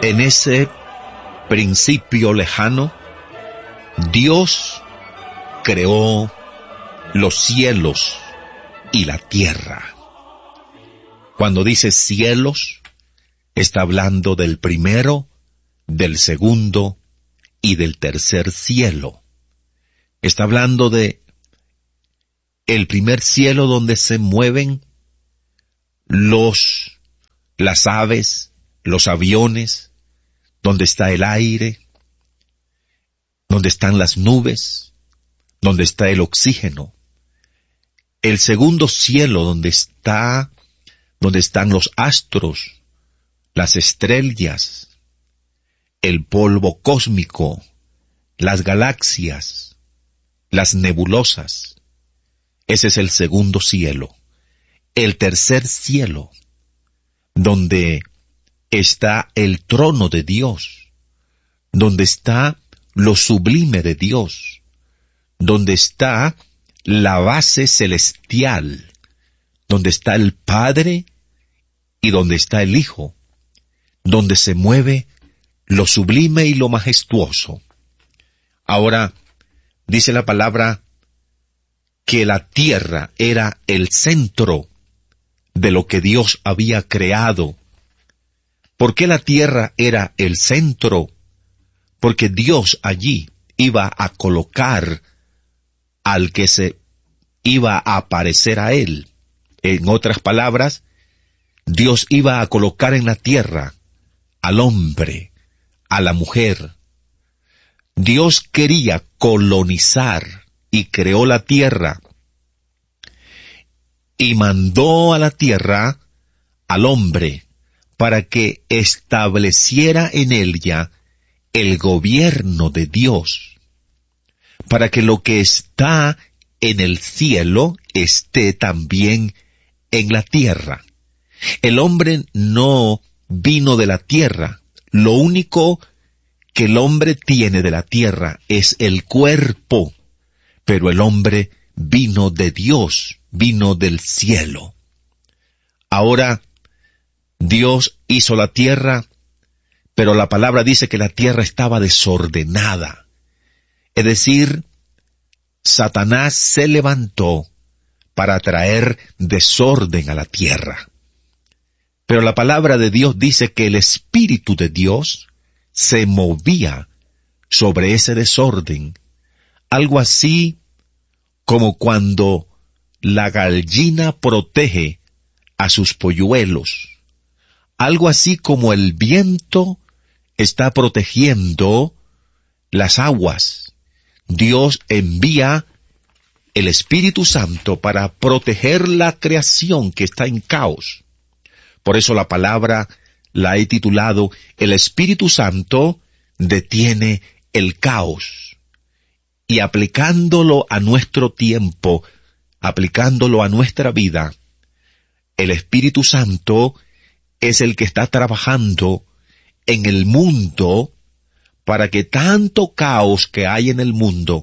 En ese principio lejano, Dios creó los cielos y la tierra. Cuando dice cielos, está hablando del primero, del segundo y del tercer cielo. Está hablando de el primer cielo donde se mueven las aves, los aviones, donde está el aire, donde están las nubes, donde está el oxígeno. El segundo cielo donde están los astros, las estrellas, el polvo cósmico, las galaxias, las nebulosas. Ese es el segundo cielo. El tercer cielo, donde está el trono de Dios, donde está lo sublime de Dios, donde está la base celestial, donde está el Padre y donde está el Hijo, donde se mueve lo sublime y lo majestuoso. Ahora, dice la palabra que la tierra era el centro de lo que Dios había creado. ¿Por qué la tierra era el centro? Porque Dios allí iba a colocar al que se iba a parecer a Él. En otras palabras, Dios iba a colocar en la tierra al hombre, a la mujer. Dios quería colonizar y creó la tierra y mandó a la tierra al hombre para que estableciera en ella el gobierno de Dios, para que lo que está en el cielo esté también en la tierra. El hombre no vino de la tierra. Lo único que el hombre tiene de la tierra es el cuerpo, pero el hombre vino de Dios, vino del cielo. Ahora, Dios hizo la tierra, pero la palabra dice que la tierra estaba desordenada. Es decir, Satanás se levantó para traer desorden a la tierra. Pero la palabra de Dios dice que el Espíritu de Dios se movía sobre ese desorden. Algo así como cuando la gallina protege a sus polluelos. Algo así como el viento está protegiendo las aguas. Dios envía el Espíritu Santo para proteger la creación que está en caos. Por eso la palabra la he titulado El Espíritu Santo detiene el caos. Y aplicándolo a nuestro tiempo, aplicándolo a nuestra vida, el Espíritu Santo es el que está trabajando en el mundo para que tanto caos que hay en el mundo,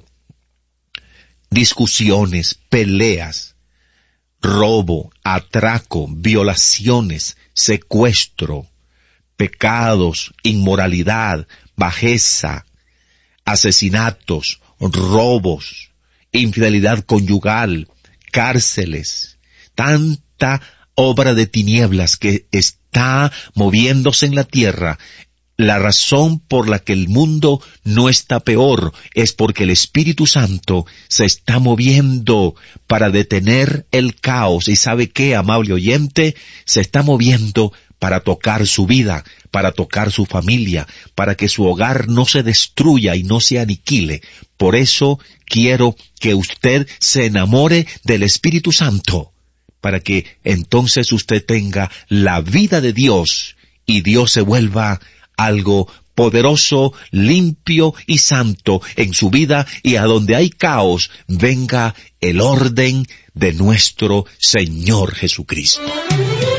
discusiones, peleas, robo, atraco, violaciones, secuestro, pecados, inmoralidad, bajeza, asesinatos, robos, infidelidad conyugal, cárceles, tanta obra de tinieblas que está moviéndose en la tierra. La razón por la que el mundo no está peor es porque el Espíritu Santo se está moviendo para detener el caos. ¿Y sabe qué, amable oyente? Se está moviendo para tocar su vida, para tocar su familia, para que su hogar no se destruya y no se aniquile. Por eso quiero que usted se enamore del Espíritu Santo, para que entonces usted tenga la vida de Dios y Dios se vuelva algo poderoso, limpio y santo en su vida, y a donde hay caos venga el orden de nuestro Señor Jesucristo.